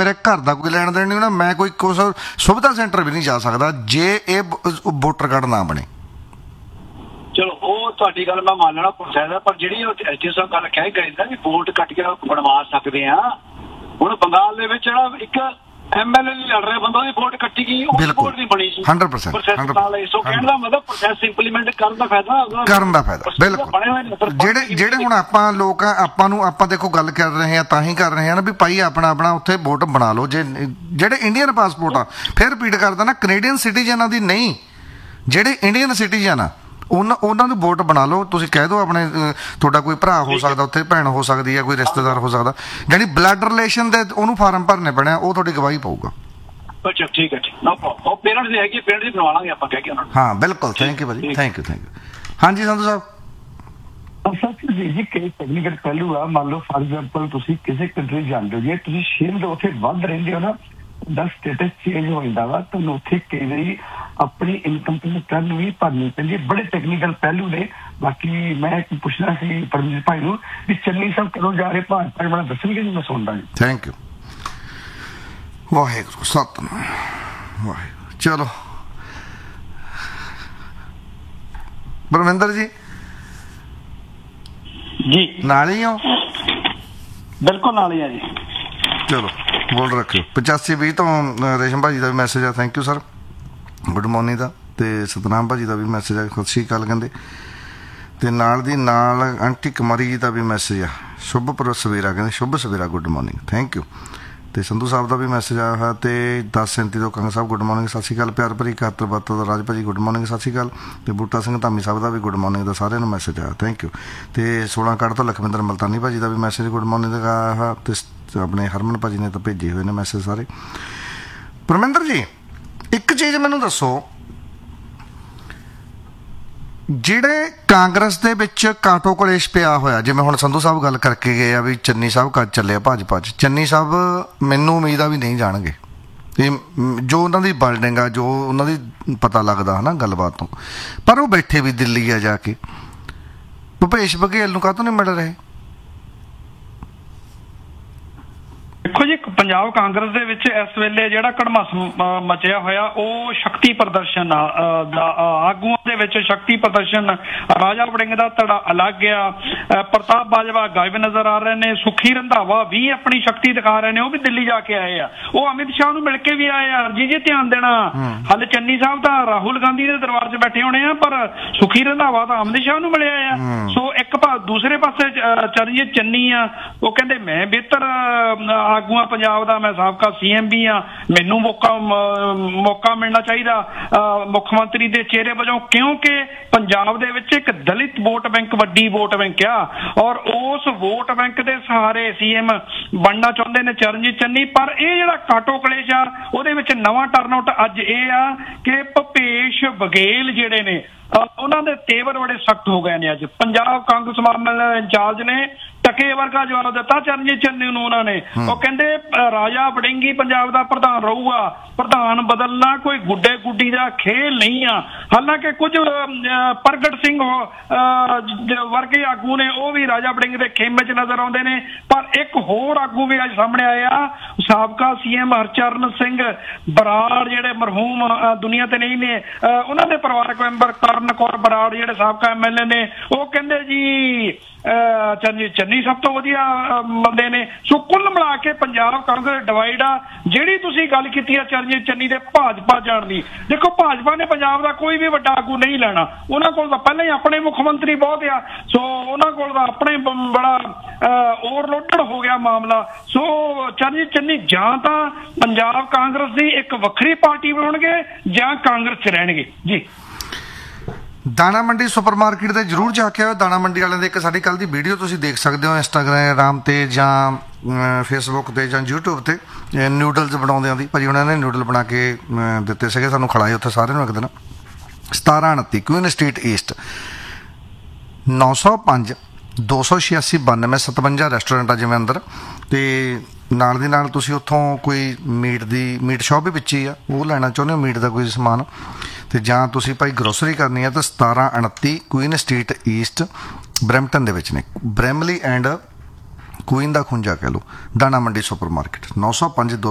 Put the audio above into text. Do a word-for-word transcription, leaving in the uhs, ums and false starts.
ਮੇਰੇ घर का कोई लैन देन नहीं होना, मैं कोई कुछ सुविधा सेंटर भी नहीं जा सकता जे ये वोटर कार्ड ना बने। चलो ਉਹ ਤੁਹਾਡੀ ਗੱਲ ਮੈਂ ਮੰਨ ਲੈਣਾ ਪ੍ਰੋਸੈਸ ਹੈ, ਪਰ ਜਿਹੜੀ ਉਹ ਐਸਟੀ ਸਾਹਿਬ ਗੱਲ ਕਹਿ ਗਏ ਨਾ ਵੀ ਵੋਟ ਕੱਟ ਕੇ ਬਣਵਾ ਸਕਦੇ ਆ, ਹੁਣ ਬੰਗਾਲ ਦੇ ਵਿੱਚ ਜਿਹੜਾ ਇੱਕ ਐਮਐਲਏ ਲਈ ਲੜ ਰਿਹਾ ਬੰਦਾ ਉਹਦੀ ਵੋਟ ਕੱਟੀ ਗਈ, ਉਹ ਵੋਟ ਨਹੀਂ ਬਣੀ ਸੀ हंड्रेड परसेंट ਸੋ ਕਹਿਣ ਦਾ ਮਤਲਬ ਪ੍ਰੋਸੈਸ ਇੰਪਲੀਮੈਂਟ ਕਰਨ ਦਾ ਫਾਇਦਾ ਕਰਨ ਦਾ ਫਾਇਦਾ ਬਿਲਕੁਲ। ਜਿਹੜੇ ਜਿਹੜੇ ਹੁਣ ਆਪਾਂ ਲੋਕ ਆ, ਆਪਾਂ ਨੂੰ ਆਪਾਂ ਦੇਖੋ ਗੱਲ ਕਰ ਰਹੇ ਆ ਤਾਂ ਹੀ ਕਰ ਰਹੇ ਆ ਨਾ ਵੀ ਭਾਈ ਆਪਣਾ ਆਪਣਾ ਉੱਥੇ ਵੋਟ ਬਣਾ ਲਓ। ਜੇ ਜਿਹੜੇ ਇੰਡੀਅਨ ਪਾਸਪੋਰਟ ਆ, ਫਿਰ ਰਿਪੀਟ ਕਰਦਾ ਨਾ, ਕੈਨੇਡੀਅਨ ਸਿਟੀਜ਼ਨਾਂ ਦੀ ਨਹੀਂ, ਜਿਹੜੇ ਇੰਡੀਅਨ ਸਿਟੀਜ਼ਨ ਆ ਉਹਨਾਂ ਉਹਨਾਂ ਨੂੰ ਵੋਟ ਬਣਾ ਲਓ। ਤੁਸੀਂ ਕਹਿ ਦਿਓ ਆਪਣੇ ਤੁਹਾਡਾ ਕੋਈ ਭਰਾ ਹੋ ਸਕਦਾ ਉੱਥੇ, ਭੈਣ ਹੋ ਸਕਦੀ ਹੈ, ਕੋਈ ਰਿਸ਼ਤੇਦਾਰ ਹੋ ਸਕਦਾ, ਜਿਹੜੀ ਬਲੱਡ ਰਿਲੇਸ਼ਨ ਦੇ ਉਹਨੂੰ ਫਾਰਮ ਭਰਨੇ ਪੈਣੇ, ਉਹ ਤੁਹਾਡੀ ਗਵਾਹੀ ਪਾਊਗਾ। ਅੱਛਾ ਠੀਕ ਹੈ, ਠੀਕ ਨੋ ਪ੍ਰੋਬਲਮ। ਉਹ ਪੇਰੈਂਟਸ ਦੇ ਹੈਗੇ, ਪੇਰੈਂਟਸ ਦੀ ਬਣਵਾ ਲਾਂਗੇ ਆਪਾਂ ਕਹਿ ਕੇ ਉਹਨਾਂ ਨੂੰ। ਹਾਂ ਬਿਲਕੁਲ, ਥੈਂਕ ਯੂ ਭਾਜੀ, ਥੈਂਕ ਯੂ ਥੈਂਕ ਯੂ। ਹਾਂਜੀ ਸੰਧੂ ਸਾਹਿਬ। ਸਰ ਜੀ ਜੀ ਕਈ ਟੈਕਨੀਕਲ ਪਹਿਲੂ ਆ। ਮੰਨ ਲਓ ਫਾਰ ਐਗਜ਼ਾਮਪਲ ਤੁਸੀਂ ਕਿਸੇ ਕੰਟਰੀ ਜਾਂਦੇ ਹੋ, ਜੇ ਤੁਸੀਂ ਸ਼ੇਅਰ ਉੱਥੇ ਵੱਧ ਰਹਿੰਦੇ ਹੋ ਨਾ, ਦਾ ਸਟੇਟਸ ਚੇਂਜ ਹੋ ਜਾਂਦਾ ਵਾ, ਤੁਹਾਨੂੰ ਉੱਥੇ ਕਈ ਵਾਰੀ ਆਪਣੀ ਇਨਕਮ ਤੇ ਰਿਟਰਨ ਵੀ ਭਰਨੀ ਪੈਂਦੀ ਹੈ। ਬੜੇ ਟੈਕਨੀਕਲ ਪਹਿਲੂ ਨੇ। ਬਾਕੀ ਮੈਂ ਪੁੱਛਣਾ ਸੀ ਪਰਮਜੀਤ ਭਾਈ ਨੂੰ ਵੀ ਚੰਨੀ ਸਾਹਿਬ ਕਦੋਂ ਜਾ ਰਹੇ ਭਾਜਪਾ, ਬੜਾ ਦੱਸਣਗੇ ਜੀ, ਮੈਂ ਸੁਣਦਾ ਜੀ। Thank you. ਵਾਹਿਗੁਰੂ ਸਤਿਨਾਮ ਵਾਹਿਗੁਰੂ। ਚਲੋ ਬਰਮਿੰਦਰ ਜੀ ਜੀ ਨਾਲ ਹੀ ਹੋ? ਬਿਲਕੁਲ ਨਾਲ ਹੀ ਆ ਜੀ। ਚਲੋ ਬੋਲ ਰੱਖਿਓ। ਪਚਾਸੀ ਵੀਹ ਤੋਂ ਰੇਸ਼ਮ ਭਾਜੀ ਦਾ ਵੀ ਮੈਸੇਜ ਆ, thank you sir, good morning ਦਾ। ਅਤੇ ਸਤਨਾਮ ਭਾਜੀ ਦਾ ਵੀ ਮੈਸੇਜ ਆ, ਸਤਿ ਸ਼੍ਰੀ ਅਕਾਲ ਕਹਿੰਦੇ। ਅਤੇ ਨਾਲ ਦੀ ਨਾਲ ਆਂਟੀ ਕੁਮਾਰੀ ਜੀ ਦਾ ਵੀ ਮੈਸੇਜ ਆ, ਸ਼ੁਭ ਸਵੇਰਾ ਕਹਿੰਦੇ, ਸ਼ੁਭ ਸਵੇਰਾ, ਗੁੱਡ ਮਾਰਨਿੰਗ, ਥੈਂਕ ਯੂ। ਅਤੇ ਸੰਧੂ ਸਾਹਿਬ ਦਾ ਵੀ ਮੈਸੇਜ ਆਇਆ ਹੋਇਆ। ਅਤੇ ਦਸ ਸੈਂਤੀ ਤੋਂ ਕੰਗ ਸਾਹਿਬ ਗੁੱਡ ਮਾਰਨਿੰਗ, ਸਤਿ ਸ਼੍ਰੀ ਅਕਾਲ। ਪਿਆਰ ਭਰੀ ਇਕਹੱਤਰ ਬਹੱਤਰ ਦਾ ਰਾਜ ਭਾਜੀ ਗੁੱਡ ਮਾਰਨਿੰਗ, ਸਤਿ ਸ਼੍ਰੀ ਅਕਾਲ। ਅਤੇ ਬੂਟਾ ਸਿੰਘ ਧਾਮੀ ਸਾਹਿਬ ਦਾ ਵੀ ਗੁੱਡ ਮਾਰਨਿੰਗ ਦਾ ਸਾਰਿਆਂ ਨੂੰ ਮੈਸੇਜ ਆਇਆ, ਥੈਂਕ ਯੂ। ਅਤੇ ਸੋਲਾਂ ਕੱਢ ਤੋਂ ਲਖਵਿੰਦਰ ਮਲਤਾਨੀ ਭਾਜੀ ਦਾ ਵੀ ਮੈਸੇਜ ਗੁੱਡ ਮਾਰਨਿੰਗ ਦਾ ਆਇਆ ਹੋਇਆ। ਅਤੇ ਆਪਣੇ ਹਰਮਨ ਭਾਜੀ ਨੇ ਤਾਂ ਭੇਜੇ ਹੋਏ ਨੇ ਮੈਸੇਜ ਸਾਰੇ। ਪਰਮਿੰਦਰ ਜੀ ਇੱਕ ਚੀਜ਼ ਮੈਨੂੰ ਦੱਸੋ, ਜਿਹੜੇ ਕਾਂਗਰਸ ਦੇ ਵਿੱਚ ਕਾਟੋ ਕਲੇਸ਼ ਪਿਆ ਹੋਇਆ, ਜਿਵੇਂ ਹੁਣ ਸੰਧੂ ਸਾਹਿਬ ਗੱਲ ਕਰਕੇ ਗਏ ਆ ਵੀ ਚੰਨੀ ਸਾਹਿਬ ਕਦ ਚੱਲੇ ਆ ਭਾਜਪਾ 'ਚ, ਚੰਨੀ ਸਾਹਿਬ ਮੈਨੂੰ ਉਮੀਦ ਆ ਵੀ ਨਹੀਂ ਜਾਣਗੇ। ਇਹ ਜੋ ਉਹਨਾਂ ਦੀ ਬਿਲਡਿੰਗ ਆ, ਜੋ ਉਹਨਾਂ ਦੀ ਪਤਾ ਲੱਗਦਾ ਹੈ ਨਾ ਗੱਲਬਾਤ ਤੋਂ, ਪਰ ਉਹ ਬੈਠੇ ਵੀ ਦਿੱਲੀ ਆ ਜਾ ਕੇ। ਭੁਪੇਸ਼ ਬਘੇਲ ਨੂੰ ਕਾਹਤੋਂ ਨਹੀਂ ਮਿਲ ਰਹੇ? ਦੇਖੋ ਜੀ, ਪੰਜਾਬ ਕਾਂਗਰਸ ਦੇ ਵਿੱਚ ਇਸ ਵੇਲੇ ਜਿਹੜਾ ਕੜਮਾਸ ਮਚਿਆ ਹੋਇਆ ਉਹ ਸ਼ਕਤੀ ਪ੍ਰਦਰਸ਼ਨ ਦਾ, ਆਗੂਆਂ ਦੇ ਵਿੱਚ ਸ਼ਕਤੀ ਪ੍ਰਦਰਸ਼ਨ। ਰਾਜਾ ਵੜਿੰਗ ਦਾ ਧੜਾ ਅਲੱਗ ਆ, ਪ੍ਰਤਾਪ ਬਾਜਵਾ ਗਾਇਬ ਨਜ਼ਰ ਆ ਰਹੇ ਨੇ, ਸੁਖੀ ਰੰਧਾਵਾ ਵੀ ਆਪਣੀ ਸ਼ਕਤੀ ਦਿਖਾ ਰਹੇ ਨੇ, ਉਹ ਵੀ ਦਿੱਲੀ ਜਾ ਕੇ ਆਏ ਆ, ਉਹ ਅਮਿਤ ਸ਼ਾਹ ਨੂੰ ਮਿਲ ਕੇ ਵੀ ਆਏ ਆ। ਜੀ ਜੀ ਧਿਆਨ ਦੇਣਾ, ਹਾਲੇ ਚੰਨੀ ਸਾਹਿਬ ਤਾਂ ਰਾਹੁਲ ਗਾਂਧੀ ਦੇ ਦਰਬਾਰ 'ਚ ਬੈਠੇ ਹੋਣੇ ਆ, ਪਰ ਸੁਖੀ ਰੰਧਾਵਾ ਤਾਂ ਅਮਿਤ ਸ਼ਾਹ ਨੂੰ ਮਿਲਿਆ ਆ। ਸੋ ਇੱਕ ਦੂਸਰੇ ਪਾਸੇ ਚਰਨਜੀਤ ਚੰਨੀ ਆ, ਉਹ ਕਹਿੰਦੇ ਮੈਂ ਬਿਹਤਰ ਆਗੂਆਂ ਪੰਜਾਬ ਦਾ, ਮੈਂ ਸਾਬਕਾ ਸੀ ਐਮ ਵੀ ਆ, ਮੈਨੂੰ ਮੌਕਾ ਮੌਕਾ ਮਿਲਣਾ ਚਾਹੀਦਾ ਮੁੱਖ ਮੰਤਰੀ ਦੇ ਚਿਹਰੇ ਵਜੋਂ, ਕਿਉਂਕਿ ਪੰਜਾਬ ਦੇ ਵਿੱਚ ਇੱਕ ਦਲਿਤ ਵੋਟ ਬੈਂਕ ਵੱਡੀ ਵੋਟ ਬੈਂਕ ਆ, ਔਰ ਉਸ ਵੋਟ ਬੈਂਕ ਦੇ ਸਹਾਰੇ ਸੀ ਐਮ ਬਣਨਾ ਚਾਹੁੰਦੇ ਨੇ ਚਰਨਜੀਤ ਚੰਨੀ। ਪਰ ਇਹ ਜਿਹੜਾ ਕਾਟੋ ਕਲੇਸ਼ ਆ, ਉਹਦੇ ਵਿੱਚ ਨਵਾਂ ਟਰਨਆਊਟ ਅੱਜ ਇਹ ਆ ਕਿ ਭੁਪੇਸ਼ ਬਘੇਲ ਜਿਹੜੇ ਨੇ ਉਹਨਾਂ ਦੇ ਤੇਵਰ ਬੜੇ ਸਖਤ ਹੋ ਗਏ ਨੇ। ਅੱਜ ਪੰਜਾਬ ਕਾਂਗਰਸ ਮਾਮਲੇ ਇੰਚਾਰਜ ਨੇ ਟਕੇ ਵਰਗਾ ਜਵਾਬ ਦਿੱਤਾ ਚਰਨਜੀਤ ਚੰਨੀ ਨੂੰ। ਉਹਨਾਂ ਨੇ ਉਹ ਕਹਿੰਦੇ ਰਾਜਾ ਵੜਿੰਗ ਹੀ ਪੰਜਾਬ ਦਾ ਪ੍ਰਧਾਨ ਰਹੂਗਾ, ਪ੍ਰਧਾਨ ਬਦਲਣਾ ਕੋਈ ਗੁੱਡੇ ਗੁੱਡੀ ਦਾ ਖੇਲ ਨਹੀਂ ਆ। ਹਾਲਾਂਕਿ ਕੁਝ ਪ੍ਰਗਟ ਸਿੰਘ ਵਰਗੇ ਆਗੂ ਨੇ, ਉਹ ਵੀ ਰਾਜਾ ਵੜਿੰਗ ਦੇ ਖੇਮੇ 'ਚ ਨਜ਼ਰ ਆਉਂਦੇ ਨੇ। ਪਰ ਇੱਕ ਹੋਰ ਆਗੂ ਵੀ ਅੱਜ ਸਾਹਮਣੇ ਆਏ ਆ, ਸਾਬਕਾ ਸੀ ਐਮ ਹਰਚਰਨ ਸਿੰਘ ਬਰਾੜ, ਜਿਹੜੇ ਮਰਹੂਮ ਦੁਨੀਆ ਤੇ ਨਹੀਂ ਨੇ, ਉਹਨਾਂ ਦੇ ਪਰਿਵਾਰਕ ਮੈਂਬਰ ਕਰਨ ਕੌਰ ਬਰਾੜ ਜਿਹੜੇ ਸਾਬਕਾ ਐਮ ਐਲ ਏ ਨੇ, ਉਹ ਕਹਿੰਦੇ ਜੀ ਚਰਨਜੀਤ ਚੰਨੀ ਸਭ ਤੋਂ ਵਧੀਆ ਬੰਦੇ ਨੇ। ਸੋ ਕੁੱਲ ਮਿਲਾ ਕੇ ਪੰਜਾਬ ਕਾਂਗਰਸ ਡਿਵਾਈਡ ਆ। ਜਿਹੜੀ ਤੁਸੀਂ ਗੱਲ ਕੀਤੀ ਆ ਚਰਨਜੀਤ ਚੰਨੀ ਦੇ ਭਾਜਪਾ ਜਾਣ ਦੀ, ਦੇਖੋ ਭਾਜਪਾ ਨੇ ਪੰਜਾਬ ਦਾ ਕੋਈ ਵੀ ਵੱਡਾ ਆਗੂ ਨਹੀਂ ਲੈਣਾ, ਉਹਨਾਂ ਕੋਲ ਤਾਂ ਪਹਿਲਾਂ ਹੀ ਆਪਣੇ ਮੁੱਖ ਮੰਤਰੀ ਬਹੁਤ ਆ। ਸੋ ਉਹਨਾਂ ਕੋਲ ਤਾਂ ਆਪਣੇ ਬੜਾ ਓਵਰਲੋਡਡ ਹੋ ਗਿਆ ਮਾਮਲਾ। ਸੋ ਚਰਨਜੀਤ ਚੰਨੀ ਜਾਂ ਤਾਂ ਪੰਜਾਬ ਕਾਂਗਰਸ ਦੀ ਇੱਕ ਵੱਖਰੀ ਪਾਰਟੀ ਬਣਾਉਣਗੇ ਜਾਂ ਕਾਂਗਰਸ 'ਚ ਰਹਿਣਗੇ ਜੀ। ਦਾਣਾ ਮੰਡੀ ਸੁਪਰ ਮਾਰਕੀਟ ਤੇ ਜ਼ਰੂਰ ਜਾ ਕੇ ਆਓ। ਦਾਣਾ ਮੰਡੀ ਵਾਲਿਆਂ ਦੇ ਇੱਕ ਸਾਡੀ ਕੱਲ੍ਹ ਦੀ ਵੀਡੀਓ ਤੁਸੀਂ ਦੇਖ ਸਕਦੇ ਹੋ ਇੰਸਟਾਗ੍ਰਾਮ 'ਤੇ ਜਾਂ ਫੇਸਬੁੱਕ 'ਤੇ ਜਾਂ ਯੂਟਿਊਬ 'ਤੇ, ਨਿਊਡਲਸ ਬਣਾਉਂਦਿਆਂ ਦੀ। ਭਾਜੀ ਉਹਨਾਂ ਨੇ ਨਿਊਡਲ ਬਣਾ ਕੇ ਦਿੱਤੇ ਸੀਗੇ ਸਾਨੂੰ, ਖਿਲਾਏ ਉੱਥੇ ਸਾਰਿਆਂ ਨੂੰ ਇੱਕ ਦਿਨ। ਸਤਾਰਾਂ ਉਨੱਤੀ ਕੁਈਨ ਸਟਰੀਟ ਈਸਟ, ਨੌ ਸੌ ਪੰਜ ਦੋ ਸੌ ਛਿਆਸੀ ਬਾਨਵੇਂ ਸਤਵੰਜਾ ਰੈਸਟੋਰੈਂਟ ਆ ਜਿਵੇਂ ਅੰਦਰ। ਅਤੇ ਨਾਲ ਦੀ ਨਾਲ ਤੁਸੀਂ ਉੱਥੋਂ ਕੋਈ ਮੀਟ ਦੀ ਮੀਟ ਸ਼ੋਪ ਵੀ ਵਿੱਚ ਹੀ ਆ, ਉਹ ਲੈਣਾ ਚਾਹੁੰਦੇ ਹੋ ਮੀਟ ਦਾ ਕੋਈ ਸਮਾਨ, ਅਤੇ ਜਾਂ ਤੁਸੀਂ ਭਾਈ ਗਰੋਸਰੀ ਕਰਨੀ ਹੈ ਤਾਂ ਸਤਾਰਾਂ ਉਨੱਤੀ ਕੁਈਨ ਸਟਰੀਟ ਈਸਟ ਬਰੈਂਪਟਨ ਦੇ ਵਿੱਚ ਨੇ, ਬ੍ਰੈਮਲੀ ਐਂਡ ਕੁਈਨ ਦਾ ਖੁੰਝਾ ਕਹਿ ਲਓ, ਦਾਣਾ ਮੰਡੀ ਸੁਪਰ ਮਾਰਕੀਟ, ਨੌ ਸੌ ਪੰਜ ਦੋ